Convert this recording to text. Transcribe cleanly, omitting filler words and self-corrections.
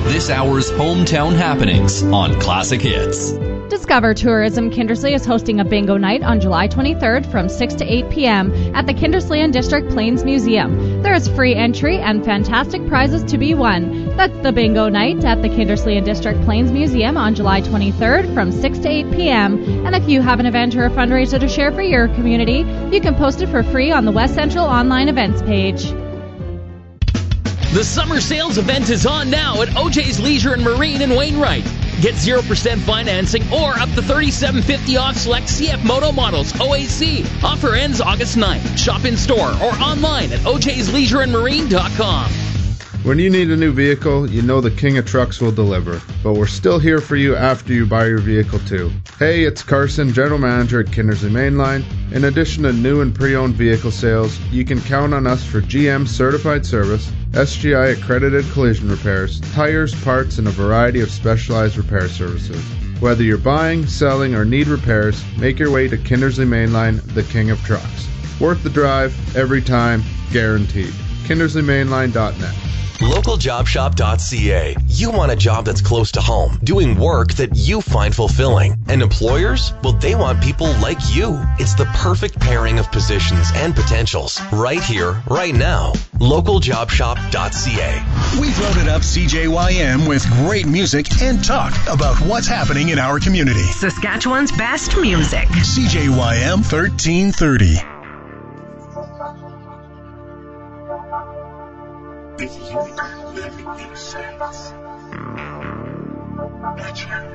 this hour's hometown happenings on Classic Hits. Discover Tourism Kindersley is hosting a bingo night on July 23rd from 6 to 8 p.m. at the Kindersley and District Plains Museum. There is free entry and fantastic prizes to be won. That's the bingo night at the Kindersley and District Plains Museum on July 23rd from 6 to 8 p.m. And if you have an event or a fundraiser to share for your community, you can post it for free on the West Central online events page. The summer sales event is on now at OJ's Leisure and Marine in Wainwright. Get 0% financing or up to $37.50 off select CF Moto models OAC. Offer ends August 9th. Shop in store or online at ojsleisureandmarine.com. When you need a new vehicle, you know the King of Trucks will deliver. But we're still here for you after you buy your vehicle too. Hey, it's Carson, General Manager at Kindersley Mainline. In addition to new and pre-owned vehicle sales, you can count on us for GM certified service, SGI accredited collision repairs, tires, parts, and a variety of specialized repair services. Whether you're buying, selling, or need repairs, make your way to Kindersley Mainline, the King of Trucks. Worth the drive, every time, guaranteed. KindersleyMainline.net. LocalJobShop.ca. You want a job that's close to home, doing work that you find fulfilling. And employers? Well, they want people like you. It's the perfect pairing of positions and potentials. Right here, right now. LocalJobShop.ca. We've loaded up CJYM with great music and talk about what's happening in our community. Saskatchewan's best music. CJYM 1330. With you, everything makes sense.